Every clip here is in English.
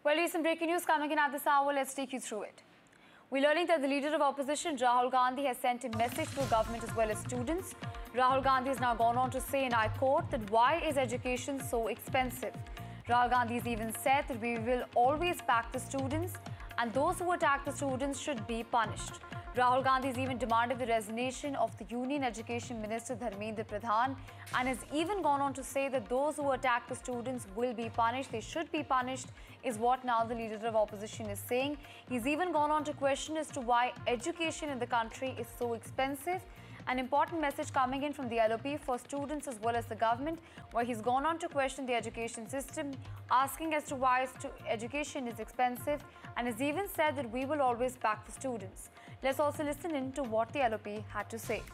Well, recent breaking news coming in at this hour. Let's take you through it. We're learning that the leader of opposition, Rahul Gandhi, has sent a message to the government as well as students. Rahul Gandhi has now gone on to say, and I quote, that why is education so expensive? Rahul Gandhi has even said that we will always back the students and those who attack the students should be punished. Rahul Gandhi has even demanded the resignation of the Union Education Minister Dharmendra Pradhan and has even gone on to say that those who attack the students will be punished. They should be punished, is what now the leader of opposition is saying. He's even gone on to question as to why education in the country is so expensive. An important message coming in from the LOP for students as well as the government, where he's gone on to question the education system, asking as to why education is expensive, and has even said that we will always back the students. Let's also listen in to what the LOP had to say.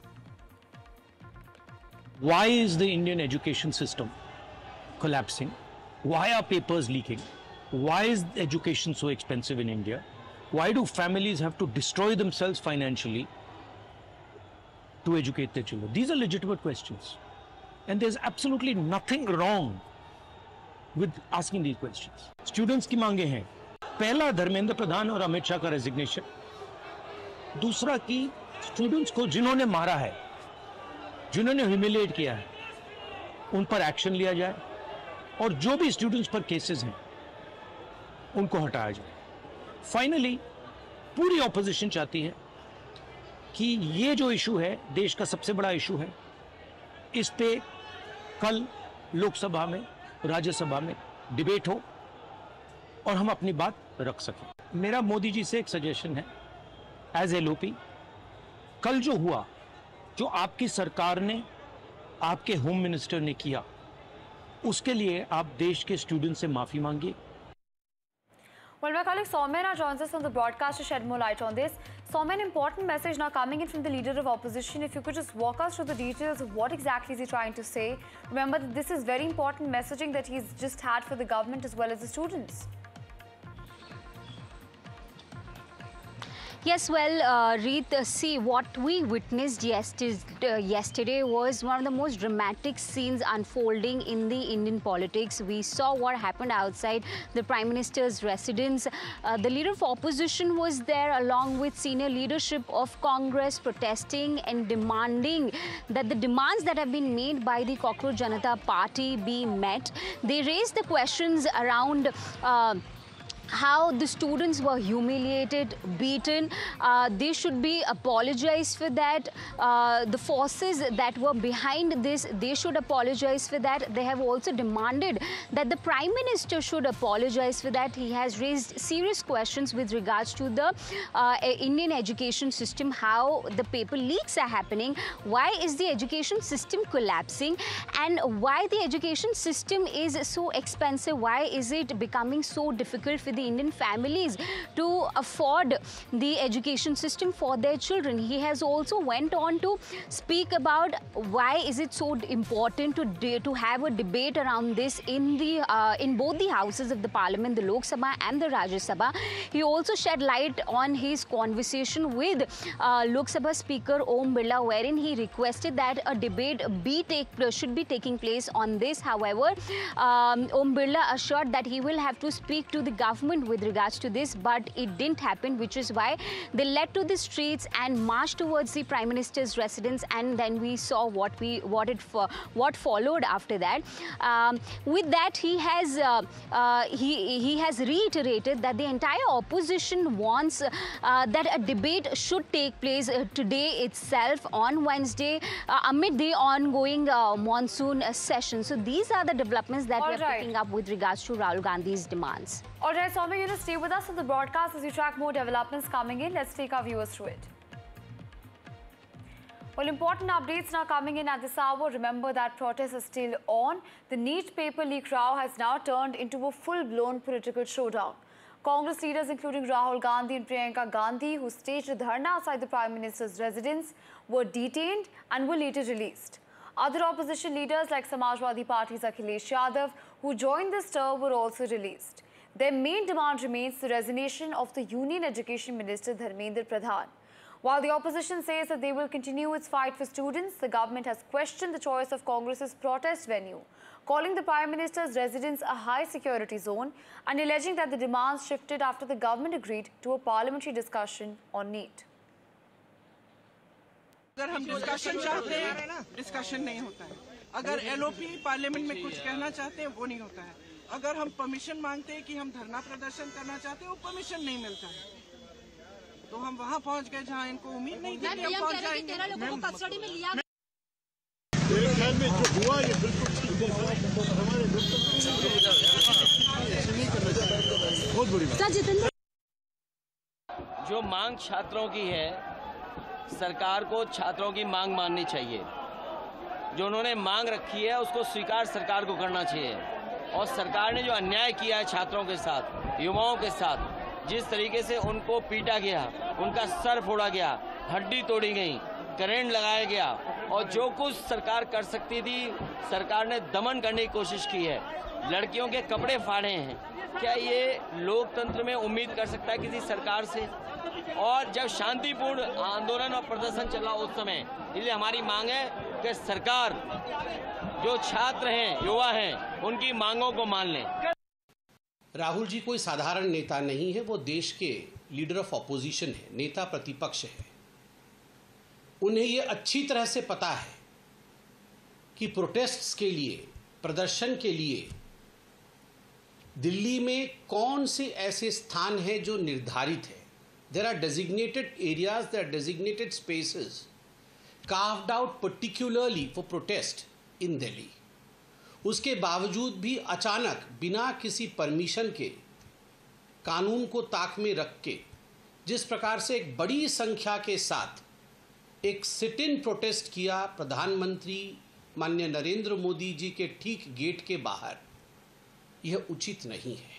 Why is the Indian education system collapsing? Why are papers leaking? Why is education so expensive in India? Why do families have to destroy themselves financially to educate their children? These are legitimate questions. And there's absolutely nothing wrong with asking these questions. Students की मांगे हैं, पहला धर्मेंद्र प्रधान और अमित शाह का resignation, दूसरा कि students को जिन्होंने मारा है, जिन्होंने ह्यूमिलिएट किया है, उन पर एक्शन लिया जाए और जो भी स्टूडेंट्स पर केसेस हैं उनको हटाया जाए. फाइनली पूरी ऑपोजिशन चाहती है कि ये जो इशू है, देश का सबसे बड़ा इशू है, इस पे कल लोकसभा में, राज्यसभा में डिबेट हो और हम अपनी बात रख सकें. मेरा मोदी जी से एक सजेशन है, एज LOP, कल जो हुआ, जो आपकी सरकार ने, आपके होम मिनिस्टर ने किया, उसके लिए आप देश के स्टूडेंट से माफी मांगिए. Well, my colleague Soumya now joins us on the broadcast to shed more light on this. Soumya, an important message now coming in from the leader of opposition. If you could just walk us through the details of what exactly is he trying to say. Remember that this is very important messaging that he's just had for the government as well as the students. Yes, well, Reet, see, what we witnessed yesterday was one of the most dramatic scenes unfolding in the Indian politics. We saw what happened outside the Prime Minister's residence. The leader of opposition was there along with senior leadership of Congress protesting and demanding that the demands that have been made by the Cockroach Janata Party be met. They raised the questions around how the students were humiliated, beaten. They should be apologized for that. The forces that were behind this, they should apologize for that. They have also demanded that the Prime Minister should apologize for that. He has raised serious questions with regards to the Indian education system, how the paper leaks are happening, why is the education system collapsing, and why the education system is so expensive, why is it becoming so difficult for the Indian families to afford the education system for their children. He has also went on to speak about why is it so important to have a debate around this in both the houses of the parliament, the Lok Sabha and the Rajya Sabha. He also shed light on his conversation with Lok Sabha Speaker Om Birla, wherein he requested that a debate should be taking place on this. However, Om Birla assured that he will have to speak to the government with regards to this, but it didn't happen, which is why they led to the streets and marched towards the Prime Minister's residence, and then we saw what followed after that. With that, he has reiterated that the entire opposition wants that a debate should take place today itself on Wednesday amid the ongoing monsoon session. So these are the developments that we are picking up with regards to Rahul Gandhi's demands. All right, Soumya, you just stay with us on the broadcast as we track more developments coming in. Let's take our viewers through it. Well, important updates now coming in at this hour. Remember that protests are still on. The NEET paper leak row has now turned into a full-blown political showdown. Congress leaders including Rahul Gandhi and Priyanka Gandhi, who staged a dharna outside the Prime Minister's residence, were detained and were later released. Other opposition leaders like Samajwadi Party's Akhilesh Yadav, who joined the stir, were also released. Their main demand remains the resignation of the Union Education Minister Dharmendra Pradhan. While the opposition says that they will continue its fight for students, the government has questioned the choice of Congress's protest venue. calling the Prime Minister's residence a high security zone and alleging that the demands shifted after the government agreed to a parliamentary discussion on NEET. अगर हम discussion चाहते हैं, discussion नहीं होता है। अगर LOP parliament में कुछ कहना चाहते हैं, वो नहीं होता है। अगर हम परमिशन मांगते हैं कि हम धरना प्रदर्शन करना चाहते हैं, वो परमिशन नहीं मिलता है। तो हम वहाँ पहुँच गए जहाँ इनको उम्मीद नहीं थी कि हम पहुँच जाएंगे। कस्टडी में लिया मेरे ख्याल में जो हुआ ये बिल्कुल हमारे बहुत बड़ी बात। जो मांग छात्रों की है, सरकार को छात्रों की मांग माननी चाहिए। जो उन्होंने मांग रखी है उसको स्वीकार सरकार को करना चाहिए। और सरकार ने जो अन्याय किया है छात्रों के साथ, युवाओं के साथ, जिस तरीके से उनको पीटा गया, उनका सर फोड़ा गया, हड्डी तोड़ी गई, करंट लगाया गया और जो कुछ सरकार कर सकती थी सरकार ने दमन करने की कोशिश की है। लड़कियों के कपड़े फाड़े हैं। क्या ये लोकतंत्र में उम्मीद कर सकता है किसी सरकार से? और जब शांतिपूर्ण आंदोलन और प्रदर्शन चला उस समय, इसलिए हमारी मांग है कि सरकार जो छात्र हैं, युवा हैं, उनकी मांगों को मान लें। राहुल जी कोई साधारण नेता नहीं है, वो देश के लीडर ऑफ ऑपोजिशन है, नेता प्रतिपक्ष है। उन्हें ये अच्छी तरह से पता है कि प्रोटेस्ट्स के लिए, प्रदर्शन के लिए दिल्ली में कौन से ऐसे स्थान हैं जो निर्धारित है। There are designated areas, there are designated spaces carved out particularly for protest in Delhi. उसके बावजूद भी अचानक बिना किसी परमिशन के, कानून को ताक में रख के, जिस प्रकार से एक बड़ी संख्या के साथ एक सिट इन प्रोटेस्ट किया प्रधानमंत्री माननीय नरेंद्र मोदी जी के ठीक गेट के बाहर, यह उचित नहीं है।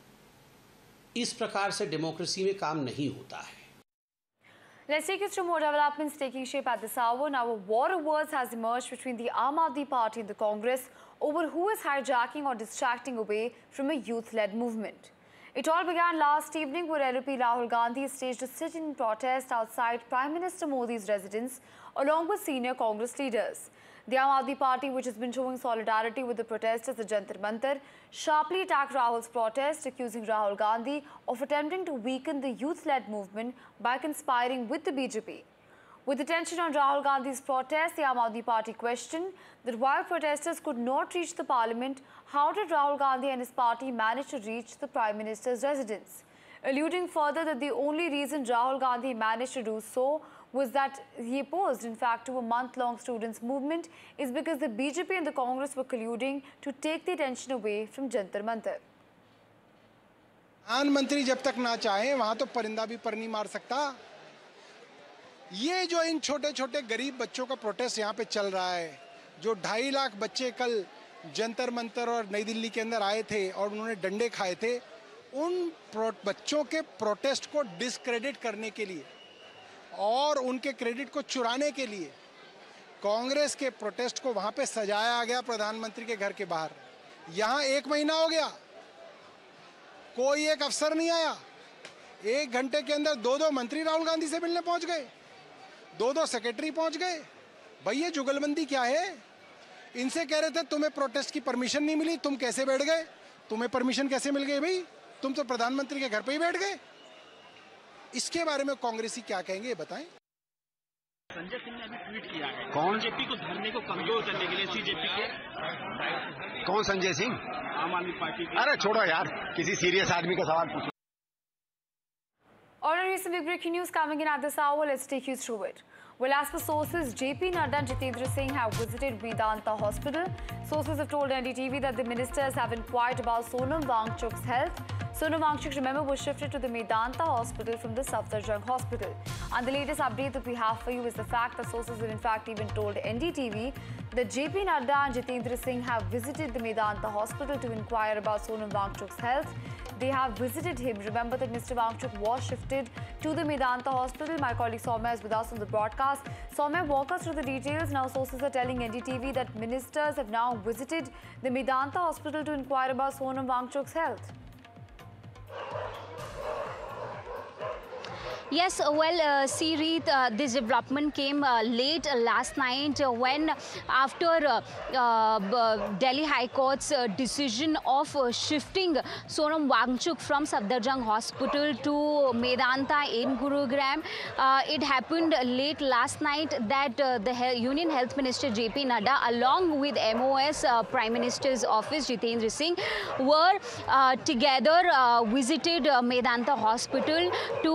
इस प्रकार से डेमोक्रेसी में काम नहीं होता है। Let's take you through more developments taking shape at this hour. Now, a war of words has emerged between the Aam Aadmi Party and the Congress over who is hijacking or distracting away from a youth-led movement. It all began last evening where LLP Rahul Gandhi staged a sit-in protest outside Prime Minister Modi's residence along with senior Congress leaders. The Aam Aadmi Party, which has been showing solidarity with the protesters at Jantar Mantar, sharply attacked Rahul's protest, accusing Rahul Gandhi of attempting to weaken the youth-led movement by conspiring with the BJP. With attention on Rahul Gandhi's protest, the Aam Aadmi Party questioned that while protesters could not reach the parliament, how did Rahul Gandhi and his party manage to reach the Prime Minister's residence? Alluding further that the only reason Rahul Gandhi managed to do so was that he opposed, in fact, to a month-long students' movement is because the BJP and the Congress were colluding to take the attention away from Jantar Mantar. प्रधानमंत्री जब तक ना चाहे वहां तो परिंदा भी पर नहीं मार सकता। ये जो इन छोटे छोटे गरीब बच्चों का प्रोटेस्ट यहाँ पे चल रहा है, जो 2.5 लाख बच्चे कल जंतर मंतर और नई दिल्ली के अंदर आए थे और उन्होंने डंडे खाए थे, उन बच्चों के प्रोटेस्ट को डिस्क्रेडिट करने के लिए और उनके क्रेडिट को चुराने के लिए कांग्रेस के प्रोटेस्ट को वहां पे सजाया गया प्रधानमंत्री के घर के बाहर। यहां 1 महीना हो गया, कोई एक अफसर नहीं आया। 1 घंटे के अंदर 2 मंत्री राहुल गांधी से मिलने पहुंच गए, 2 सेक्रेटरी पहुंच गए। भाई ये जुगलबंदी क्या है? इनसे कह रहे थे तुम्हें प्रोटेस्ट की परमिशन नहीं मिली, तुम कैसे बैठ गए? तुम्हें परमिशन कैसे मिल गई भाई? तुम तो प्रधानमंत्री के घर पे ही बैठ गए। इसके बारे में कांग्रेसी क्या कहेंगे बताएं। संजय सिंह ने अभी ट्वीट किया है कौन बीजेपी को धरने को कमजोर करने के लिए सीजेपी के। कौन संजय सिंह? आम आदमी पार्टी के। अरे छोड़ो यार, किसी सीरियस आदमी का सवाल पूछो। All right, recent big breaking news coming in at this hour. Let's take you through it. Well, as per sources, JP Nadda and Jitendra Singh have visited Vedanta Hospital. Sources have told NDTV that the ministers have inquired about Sonam Wangchuk's health. Sonam Wangchuk, remember, was shifted to the Medanta Hospital from the Safdarjung Hospital. And the latest update that we have for you is the fact that sources have in fact even told NDTV that JP Nadda and Jitendra Singh have visited the Medanta Hospital to inquire about Sonam Wangchuk's health. They have visited him. Remember that Mr. Wangchuk was shifted to the Medanta Hospital. My colleague Soumya is with us on the broadcast. Soumya, walk us through the details. Now, sources are telling NDTV that ministers have now visited the Medanta Hospital to inquire about Sonam Wangchuk's health. Yes, well, Reet, this development came late last night when after Delhi High Court's decision of shifting Sonam Wangchuk from Safdarjung Hospital to Medanta in Gurugram. It happened late last night that the Union Health Minister JP Nadda along with MOS Prime Minister's Office Jitendra Singh were together visited Medanta Hospital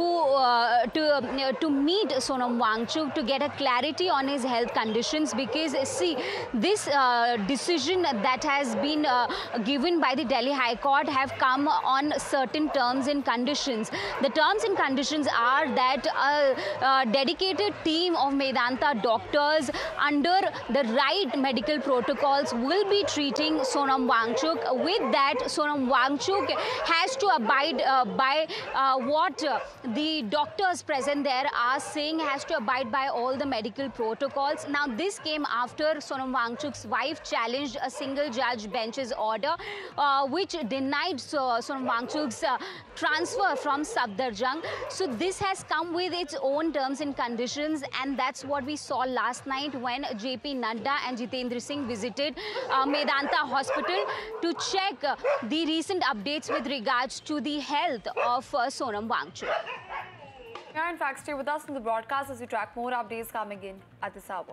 to meet Sonam Wangchuk to get a clarity on his health conditions, because see, this decision that has been given by the Delhi High Court have come on certain terms and conditions. The terms and conditions are that a dedicated team of Medanta doctors under the right medical protocols will be treating Sonam Wangchuk. With that, Sonam Wangchuk has to abide by what the doctors present there are saying, has to abide by all the medical protocols. Now, this came after Sonam Wangchuk's wife challenged a single judge bench's order which denied Sonam Wangchuk's transfer from Safdarjung. So this has come with its own terms and conditions, and that's what we saw last night when JP Nadda and Jitendra Singh visited Medanta Hospital to check the recent updates with regards to the health of Sonam Wangchuk. Yeah, in fact, stay with us in the broadcast as we track more updates coming in at this hour.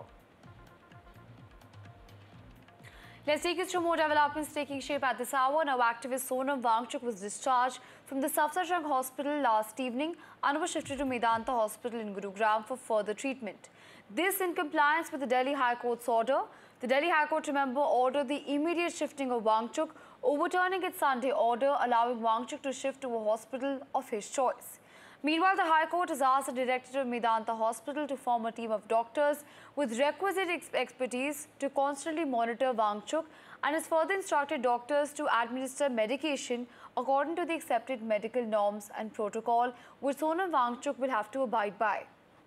Let's take you through more developments taking shape at this hour. Now, activist Sonam Wangchuk was discharged from the Safdarjung Hospital last evening and was shifted to Medanta Hospital in Gurugram for further treatment. This in compliance with the Delhi High Court's order. The Delhi High Court, remember, ordered the immediate shifting of Wangchuk, overturning its Sunday order, allowing Wangchuk to shift to a hospital of his choice. Meanwhile, the High Court has asked the director of Medanta Hospital to form a team of doctors with requisite expertise to constantly monitor Wangchuk and has further instructed doctors to administer medication according to the accepted medical norms and protocol, which Sonam Wangchuk will have to abide by.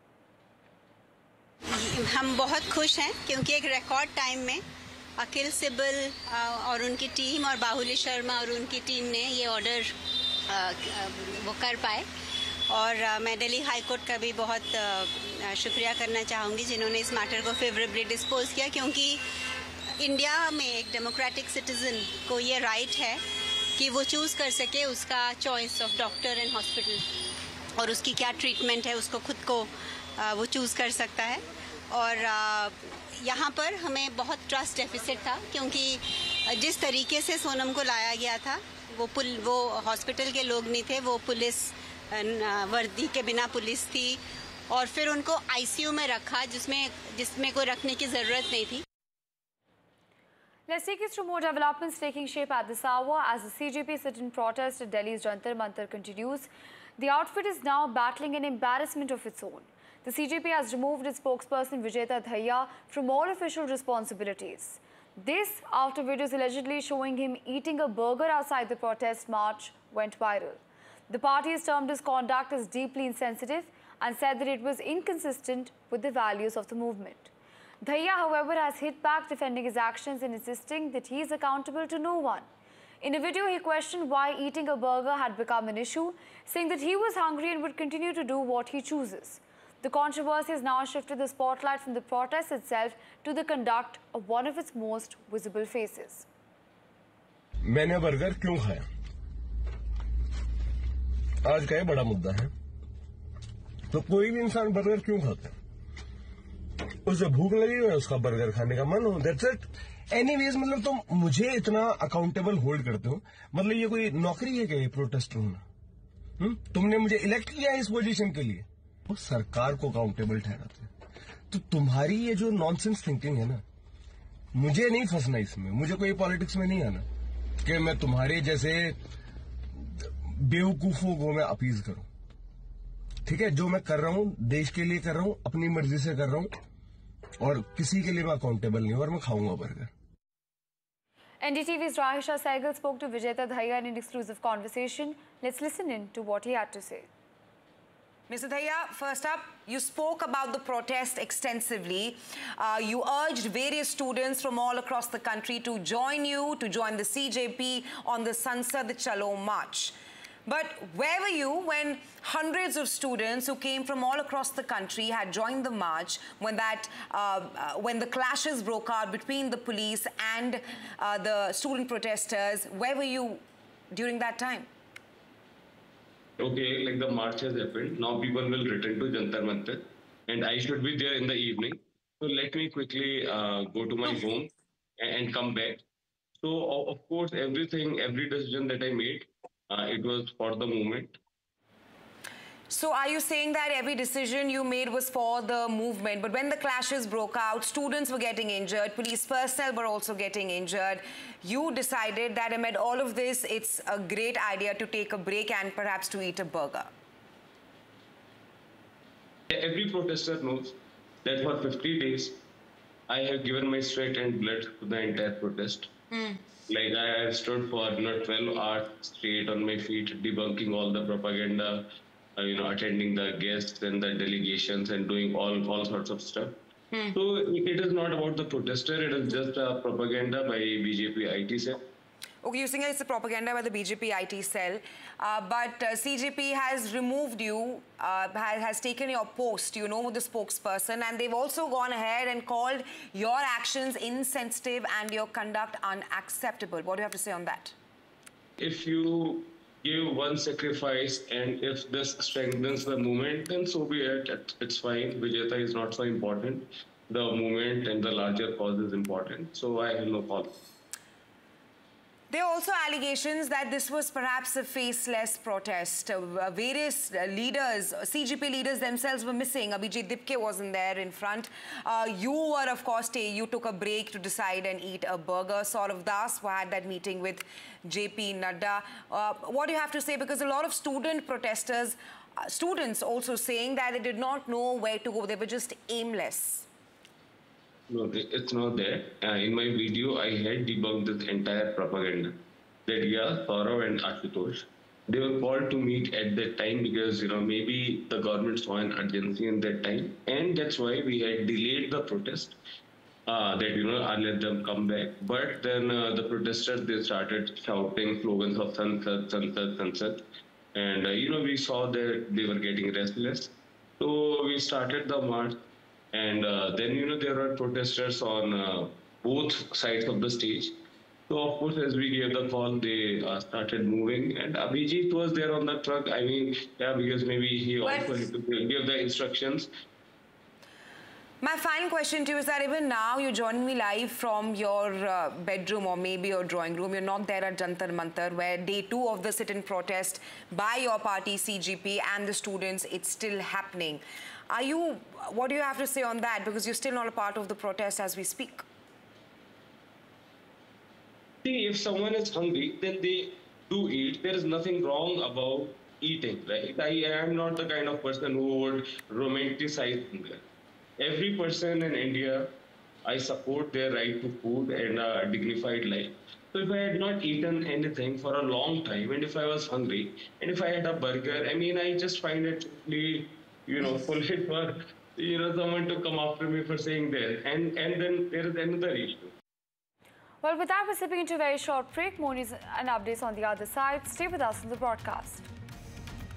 हम बहुत खुश हैं क्योंकि एक record time में अखिल सिब्बल और उनकी team और बाहुली शर्मा और उनकी टीम ने ये ऑर्डर वो कर पाए। और मैं दिल्ली हाई कोर्ट का भी बहुत शुक्रिया करना चाहूँगी जिन्होंने इस मैटर को फेवरेबली डिस्पोज किया, क्योंकि इंडिया में एक डेमोक्रेटिक सिटीजन को ये राइट है कि वो चूज़ कर सके उसका choice of doctor and hospital और उसकी क्या ट्रीटमेंट है उसको खुद को वो चूज़ कर सकता है। और यहाँ पर हमें बहुत ट्रस्ट डेफिसिट था, क्योंकि जिस तरीके से सोनम को लाया गया था वो हॉस्पिटल के लोग नहीं थे, वो पुलिस वर्दी के बिना पुलिस थी और फिर उनको आईसीयू में रखा जिसमें कोई रखने की ज़रूरत नहीं थी। Let's take you through more developments taking shape at this hour as the CJP sit-in protest at Delhi's Jantar Mantar continues. The outfit is now battling an embarrassment of its own. The CJP has removed its spokesperson Vijeta Dhaya from all official responsibilities. This after videos allegedly showing him eating a burger outside the protest march went viral. The party has termed his conduct as deeply insensitive and said that it was inconsistent with the values of the movement. Dhaya, however, has hit back defending his actions and insisting that he is accountable to no one. In a video, he questioned why eating a burger had become an issue, saying that he was hungry and would continue to do what he chooses. The controversy has now shifted the spotlight from the protest itself to the conduct of one of its most visible faces. मैंने burger क्यों खाया? आज का ये बड़ा मुद्दा है। तो कोई भी इंसान बर्गर क्यों खाता है? उसे भूख लगी हो, उसका बर्गर खाने का मन हो, दैट्स इट। एनीवेज, मतलब तुम मुझे इतना अकाउंटेबल होल्ड करते हो, मतलब ये कोई नौकरी है क्या ये प्रोटेस्ट होना? तुमने मुझे इलेक्ट किया है इस पोजीशन के लिए, वो सरकार को अकाउंटेबल ठहराते हैं। तो तुम्हारी ये जो नॉनसेंस थिंकिंग है ना, मुझे नहीं फंसना इसमें, मुझे कोई पॉलिटिक्स में नहीं आना कि मैं तुम्हारे जैसे बेवकूफों को मैं अपीज करूं। ठीक है, जो मैं कर रहा हूं देश के लिए कर रहा हूं, अपनी मर्जी से कर रहा हूं और किसी के लिए मैं अकाउंटेबल नहीं हूं और मैं खाऊंगा burger. NDTV's Rahisha Sehgal spoke to Vijeta Dhaya in an exclusive conversation. Let's listen in to what he had to say. Mr. Dhaya, first up, you spoke about the protest extensively. You urged various students from all across the country to join you, to join the CJP on the Sansad Chalo March. But where were you when hundreds of students who came from all across the country had joined the march when the clashes broke out between the police and the student protesters? Where were you during that time? Okay, like the march has happened. Now people will return to Jantar Mantar, and I should be there in the evening. So let me quickly go to my home and come back. So of course, every decision that I made, it was for the movement. So are you saying that every decision you made was for the movement, but when the clashes broke out, students were getting injured, police personnel were also getting injured, you decided that amid all of this, it's a great idea to take a break and perhaps to eat a burger? Every protester knows that for 50 days, I have given my sweat and blood to the entire protest. Like I have stood for 12 hours straight on my feet, debunking all the propaganda, attending the guests and the delegations and doing all sorts of stuff. So it is not about the protester, it is just a propaganda by BJP IT cell. Okay, you're saying it's a propaganda by the BJP IT cell, but CJP has removed you, has taken your post, the spokesperson, and they've also gone ahead and called your actions insensitive and your conduct unacceptable. What do you have to say on that? If you give one sacrifice and if this strengthens the movement, then so be it. It's fine. Vijayata is not so important. The movement and the larger cause is important. So I have no problem. There are also allegations that this was perhaps a faceless protest. Various leaders, CGP leaders themselves were missing. Abhijit Dipke wasn't there in front. You were, of course, you took a break to decide and eat a burger. Saurav Das had that meeting with JP Nadda. What do you have to say? Because a lot of student protesters, students also saying that they did not know where to go. They were just aimless. No, it's not there. In my video, I had debunked this entire propaganda. That Saurav and Ashutosh, they were called to meet at that time because, maybe the government saw an urgency in that time. And that's why we had delayed the protest, that, I let them come back. But then the protesters, they started shouting slogans of Sansad, Sansad, Sansad. And, we saw that they were getting restless. So we started the march. And then, there were protesters on both sides of the stage. So, of course, as we gave the call, they started moving. And Abhijit was there on the truck. I mean, because maybe he also had to give the instructions. My final question to you is that even now you're joining me live from your bedroom or maybe your drawing room. You're not there at Jantar Mantar, where day 2 of the sit-in protest by your party, CGP, and the students, it's still happening. What do you have to say on that? Because you're still not a part of the protest as we speak. See, if someone is hungry, then they do eat. There is nothing wrong about eating, right? I am not the kind of person who would romanticize hunger. Every person in India, I support their right to food and a dignified life. So if I had not eaten anything for a long time, and if I was hungry, and if I had a burger, I mean, I just find it really, foolish for, someone to come after me for saying that. And then there is another issue. Well, with that, we're slipping into a very short break. More news and updates on the other side. Stay with us on the broadcast.